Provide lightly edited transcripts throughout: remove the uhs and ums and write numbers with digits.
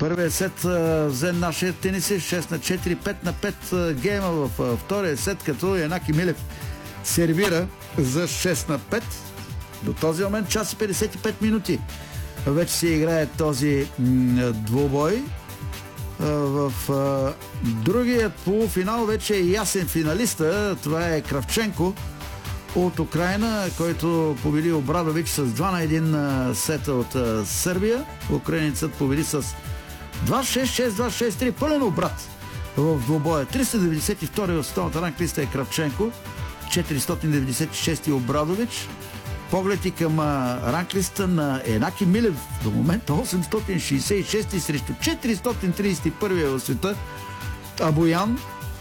Първият сет взе нашия тениси 6-4, 5-5 гейма в втория сет, като Янаки Милев сервира за 6-5. До този момент час и 55 минути вече се играе този двубой. В другият полуфинал вече е ясен финалиста. Това е Кравченко от Украина, който победи Обрадович с 2-1 сета от Сърбия. Украинецът победи с 2-6-6, 2-6-3. Пълен обрат в двубоя. 392 в световната ранглиста е Кравченко, 496 Обрадович. Поглед и към ранглиста на Янаки Милев. До момента 866 срещу 431 в света. Абоян.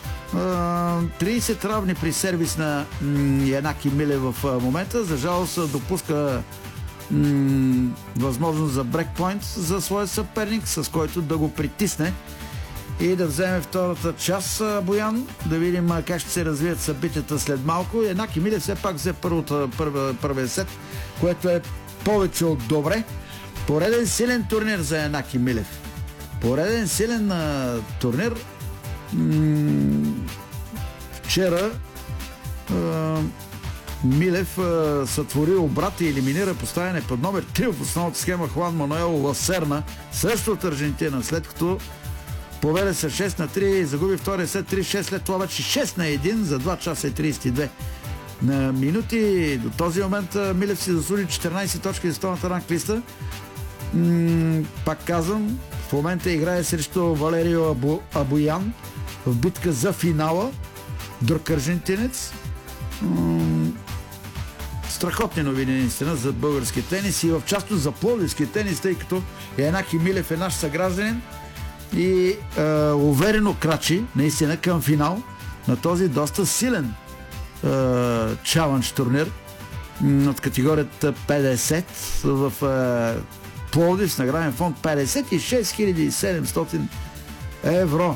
30 равни при сервис на Янаки Милев в момента. За жалост допуска възможност за брекпойнт за своя съперник, с който да го притисне и да вземе втората част. Боян, да видим как ще се развият събитията след малко. Янаки Милев все пак взе първия сет, което е повече от добре. Пореден силен турнир за Янаки Милев. Пореден силен турнир. Вчера Милев сътвори обрат и елиминира поставяне под номер 3 в основната схема Хуан Мануел Ласерна, също от Аржентина, след като поведе се 6-3, загуби втория сет 3-6, след това вече 6-1 за 2 часа и 32 минути. До този момент Милев си заслужи 14 точки за световната ранглиста. Пак казвам, в момента играе срещу Валерио Абоян в битка за финала. Друг аржентинец. Страхотни новини наистина за български тенис и в частност за пловдивски тенис, тъй като Янаки Милев е наш съгражданин и уверено крачи наистина към финал на този доста силен чалендж турнир от категорията 50 в Пловдив с награден фонд 56 700 евро.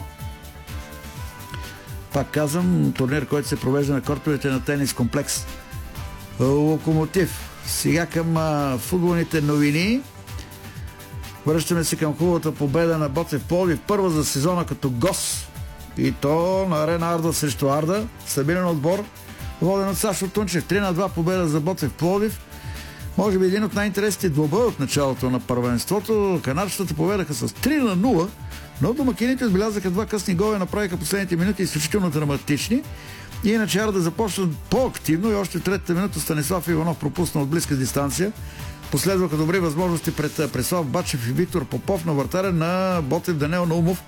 Пак казвам, турнир, който се провежда на кортовете на тенис комплекс Локомотив. Сега към футболните новини. Връщаме се към хубавата победа на Ботев Пловдив, първа за сезона като гост. И то на Арена Арда срещу Арда. Стабилен отбор, воден от Сашо Тунчев. 3-2 победа за Ботев Пловдив. Може би един от най-интересните двубои от началото на първенството. Канарчетата победаха с 3-0, но домакините отбелязаха 2 късни гола и направиха последните минути изключително драматични. И иначе Арда започна по-активно и още в третата минута Станислав Иванов пропусна от близка дистанция. Последваха добри възможности пред Преслав Бачев и Виктор Попов, на вратаря на Ботев Данел Наумов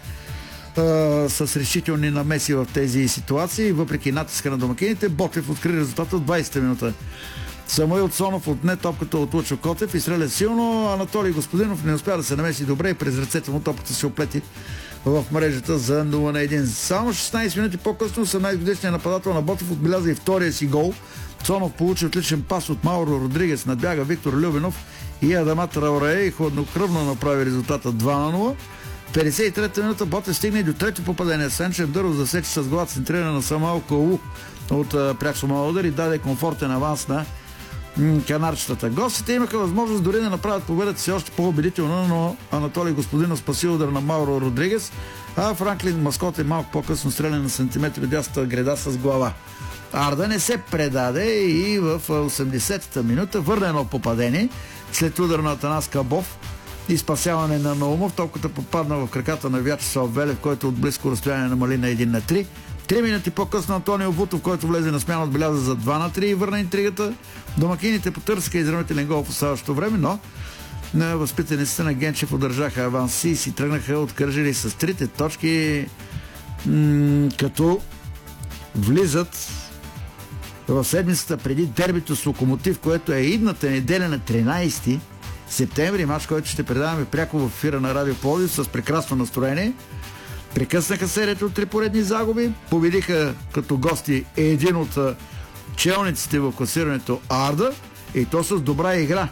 с решителни намеси в тези ситуации. Въпреки натиска на домакините, Ботев откри резултата в 20-та минута. Самуил Цонов отне топката от Лъчо Котев и стреля силно. Анатолий Господинов не успя да се намеси добре и през ръцете му топката се оплети в мрежата за 0-1. Само 16 минути по-късно 18-годишният нападател на Ботев отбеляза и втория си гол. Цонов получи отличен пас от Мауро Родригес, надбяга Виктор Любенов и Адамат Раурее и хладнокръвно направи резултата 2-0. 53-та минута Ботев стигне до трето попадение. Сенчев Дъров засече с глава центрирана на Самал Калу от пряк самал удар и даде комфортен аванс на канарчетата. Гостите имаха възможност дори да направят победата си още по-убедително, но Анатолий Господинов спаси удар на Мауро Родригес, а Франклин Маскот е малко по-късно стрелян на сантиметри от дясната греда с глава. Арда не се предаде и в 80-та минута върна едно попадение след удар на Атанас Кабов и спасяване на Наумов. Топката попадна в краката на Вячеслав Велев, който от близко разстояние намали на 1-3. 3 минути по-късно Антонио Бутов, който влезе на смяна, отбеляза за 2-3 и върна интригата. Домакините потърсиха изравнителен гол в оставащото време, но възпитаниците на Генчев удържаха аванси и си тръгнаха откържили с 3 точки, като влизат в седмицата преди дербито с Локомотив, което е идната неделя на 13 септември, мач, който ще предаваме пряко в ефира на Радио Пловдив с прекрасно настроение. Прекъснаха серията от 3 поредни загуби, победиха като гости един от челниците в класирането Арда и то с добра игра.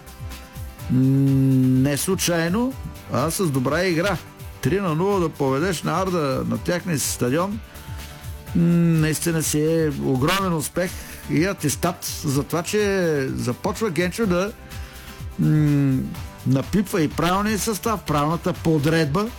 Не случайно, а с добра игра. 3-0 да поведеш на Арда на тяхния си стадион наистина си е огромен успех и атестат за това, че започва Генчо да напипва и правилния състав, правилната подредба